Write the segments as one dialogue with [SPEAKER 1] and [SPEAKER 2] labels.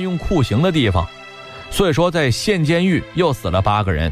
[SPEAKER 1] 用酷刑的地方，所以说在县监狱又死了8个人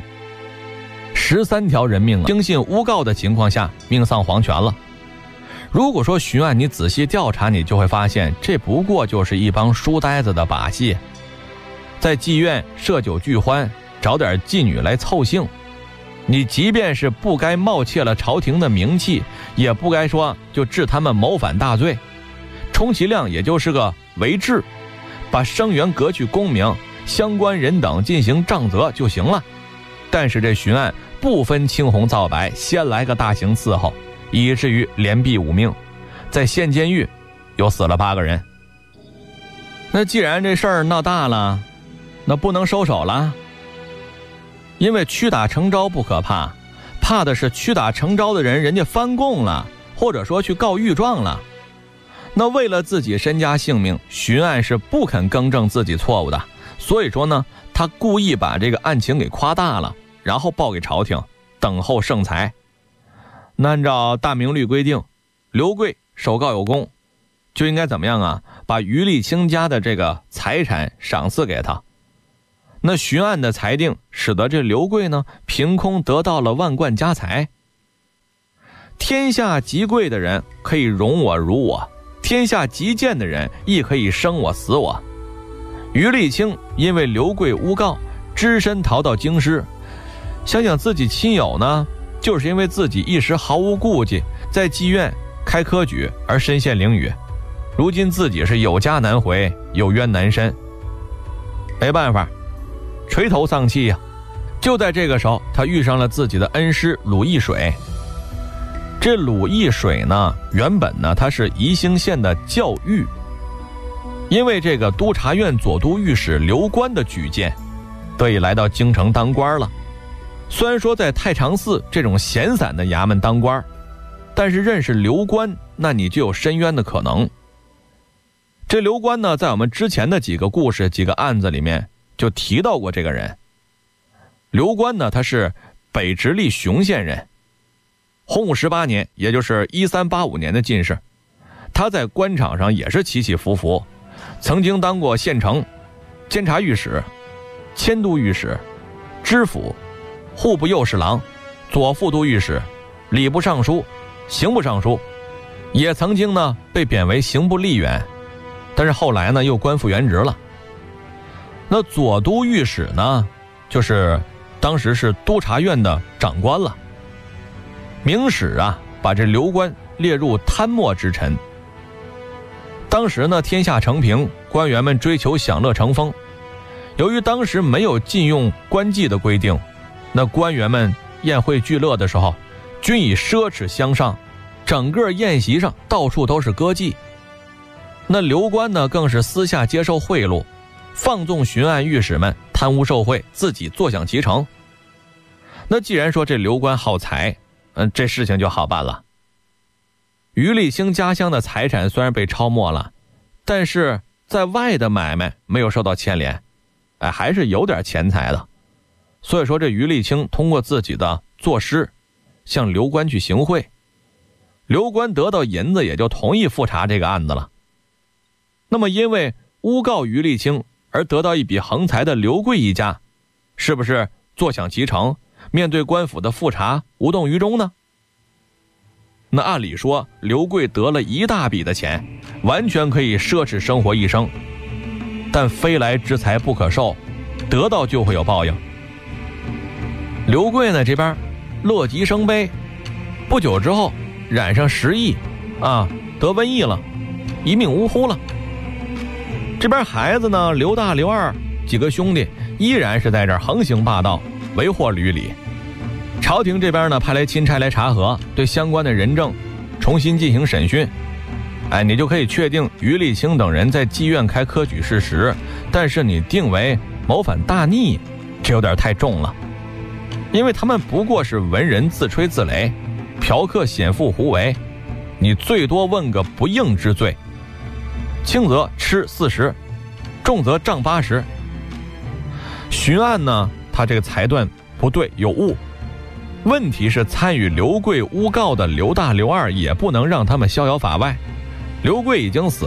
[SPEAKER 1] ，13条人命轻信诬告的情况下命丧黄泉了。如果说巡案你仔细调查，你就会发现这不过就是一帮书呆子的把戏，在妓院设酒聚欢，找点妓女来凑兴。你即便是不该冒窃了朝廷的名气，也不该说就治他们谋反大罪，充其量也就是个违制，把生源革去功名，相关人等进行杖责就行了。但是这巡案不分青红皂白，先来个大刑伺候，以至于连毙5命，在县监狱又死了8个人。那既然这事儿闹大了，那不能收手了，因为屈打成招不可怕，怕的是屈打成招的人家翻供了，或者说去告御状了。那为了自己身家性命，巡案是不肯更正自己错误的，所以说呢，他故意把这个案情给夸大了，然后报给朝廷，等候圣裁。那按照大明律规定，刘贵首告有功，就应该怎么样啊？把余立清家的这个财产赏赐给他。那巡案的裁定使得这刘贵呢，凭空得到了万贯家财。天下极贵的人可以容我辱我，天下极贱的人亦可以生我死我。余立清因为刘贵诬告，只身逃到京师，想想自己亲友呢，就是因为自己一时毫无顾忌，在妓院开科举而身陷囹圄，如今自己是有家难回，有冤难伸，没办法，垂头丧气呀。就在这个时候，他遇上了自己的恩师鲁义水。这鲁义水呢，原本呢他是宜兴县的教狱，因为这个督察院左都御史刘官的举荐，得以来到京城当官了。虽然说在太常寺这种闲散的衙门当官，但是认识刘官，那你就有申冤的可能。这刘官呢，在我们之前的几个故事、几个案子里面就提到过这个人。刘官呢，他是北直隶雄县人，洪武18年，也就是1385年的进士。他在官场上也是起起伏伏，曾经当过县丞、监察御史、迁都御史、知府、户部右侍郎、左副都御史、礼部尚书、刑部尚书，也曾经呢被贬为刑部吏员，但是后来呢又官复原职了。那左都御史呢，就是当时是督察院的长官了。明史啊，把这刘官列入贪墨之臣。当时呢，天下承平，官员们追求享乐成风。由于当时没有禁用官妓的规定，那官员们宴会聚乐的时候，均以奢侈相上，整个宴席上到处都是歌妓。那刘官呢，更是私下接受贿赂，放纵巡案御史们贪污受贿，自己坐享其成。那既然说这刘官好财，这事情就好办了。余立清家乡的财产虽然被抄没了，但是在外的买卖没有受到牵连，还是有点钱财的。所以说这余立清通过自己的作诗向刘官去行贿，刘官得到银子，也就同意复查这个案子了。那么因为诬告余立清而得到一笔横财的刘贵一家，是不是坐享其成，面对官府的复查无动于衷呢？那按理说刘贵得了一大笔的钱，完全可以奢侈生活一生，但非来之财不可受，得到就会有报应。刘贵呢这边乐极生悲，不久之后染上10疫得瘟疫了，一命呜呼了。这边孩子呢，刘大刘二几个兄弟依然是在这儿横行霸道，为祸屡屡。朝廷这边呢派来钦差来查核，对相关的人证重新进行审讯。你就可以确定余立清等人在妓院开科举事实，但是你定为谋反大逆，这有点太重了。因为他们不过是文人自吹自擂，嫖客显富胡为，你最多问个不应之罪，轻则吃40，重则杖80。巡案呢，他这个裁断不对，有误。问题是参与刘贵诬告的刘大刘二也不能让他们逍遥法外。刘贵已经死